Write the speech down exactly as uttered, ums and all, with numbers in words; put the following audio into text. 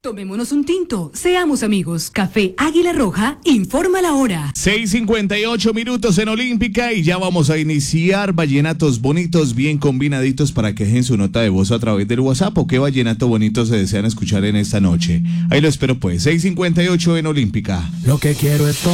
Tomémonos un tinto, seamos amigos. Café Águila Roja, informa la hora. seis cincuenta y ocho minutos en Olímpica y ya vamos a iniciar vallenatos bonitos, bien combinaditos para que dejen su nota de voz a través del WhatsApp o qué vallenato bonito se desean escuchar en esta noche. Ahí lo espero pues, seis cincuenta y ocho en Olímpica. Lo que quiero es